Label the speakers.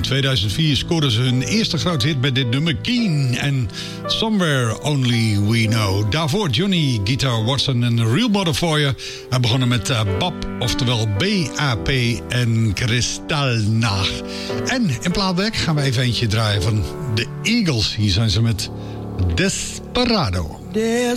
Speaker 1: 2004 scoorden ze hun eerste grote hit met dit nummer, Keen en Somewhere Only We Know. Daarvoor Johnny Guitar Watson en The Real Mother for You. We begonnen met Bab, oftewel BAP en Kristallnacht. En in plaatwerk gaan we even eentje draaien van de Eagles. Hier zijn ze met Desperado.
Speaker 2: Desperado.